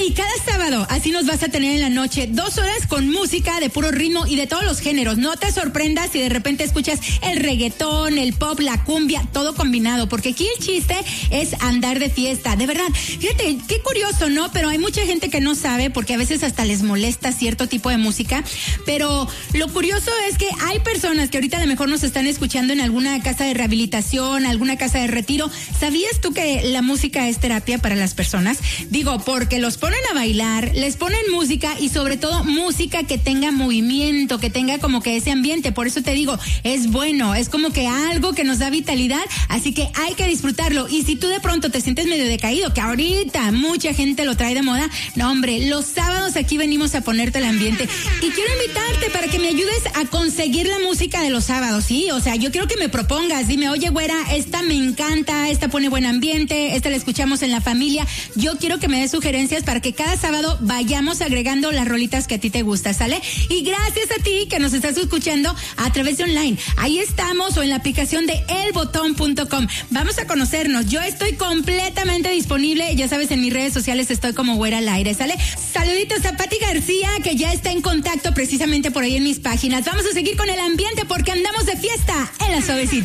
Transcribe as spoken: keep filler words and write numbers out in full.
y cada sábado así nos vas a tener en la noche, dos horas con música de puro ritmo y de todos los géneros. No te sorprendas si de repente escuchas el reggaetón, el pop, la cumbia, todo combinado, porque aquí el chiste es andar de fiesta, de verdad. Fíjate, qué curioso, ¿no? Pero hay mucha gente que no sabe, porque a veces hasta les molesta cierto tipo de música, pero lo curioso es que hay personas que ahorita a lo mejor nos están escuchando en alguna casa de rehabilitación, alguna casa de retiro. ¿Sabías tú que la música es terapia para las personas? Digo, porque los ponen a bailar, les ponen música y sobre todo música que tenga movimiento, que tenga como que ese ambiente. Por eso te digo, es bueno, es como que algo que nos da vitalidad, así que hay que disfrutarlo. Y si tú de pronto te sientes medio decaído, que ahorita mucha gente lo trae de moda, no hombre, los sábados aquí venimos a ponerte el ambiente. Y quiero invitarte para que me ayudes a conseguir la música de los sábados, ¿sí? O sea, yo quiero que me propongas, dime, oye güera, esta me encanta, esta pone buen ambiente, esta la escuchamos en la familia. Yo quiero que me des sugerencias para que cada sábado vayamos agregando las rolitas que a ti te gustan, ¿sale? Y gracias a ti que nos estás escuchando a través de online. Ahí estamos, o en la aplicación de el botón punto com. Vamos a conocernos. Yo estoy completamente disponible. Ya sabes, en mis redes sociales estoy como güera al aire, ¿sale? Saluditos a Pati García, que ya está en contacto precisamente por ahí en mis páginas. Vamos a seguir con el ambiente porque andamos de fiesta en la suavecita.